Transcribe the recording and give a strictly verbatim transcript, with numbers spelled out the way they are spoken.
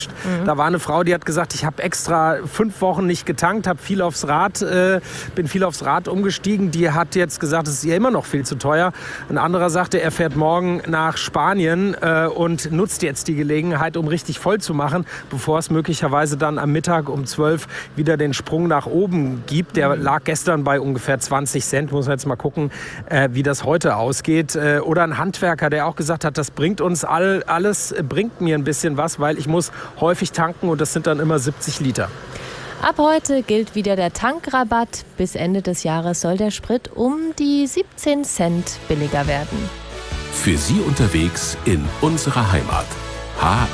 Mhm. Da war eine Frau, die hat gesagt, ich habe extra fünf Wochen nicht getankt, habe viel aufs Rad, äh, bin viel aufs Rad umgestiegen. Die hat jetzt gesagt, es ist ihr immer noch viel zu teuer. Ein anderer sagte, er fährt morgen nach Spanien äh, und nutzt jetzt die Gelegenheit, um richtig voll zu machen, bevor es möglicherweise dann am Mittag um zwölf wieder den Sprung nach oben gibt. Der lag gestern bei ungefähr zwanzig Cent. Muss man jetzt mal gucken, äh, wie das heute ausgeht. Äh, oder ein Handwerker, der auch gesagt hat, das bringt uns all, alles, bringt mir ein bisschen was, weil ich muss häufig tanken und das sind dann immer siebzig Liter. Ab heute gilt wieder der Tankrabatt. Bis Ende des Jahres soll der Sprit um die siebzehn Cent billiger werden. Für Sie unterwegs in unserer Heimat. H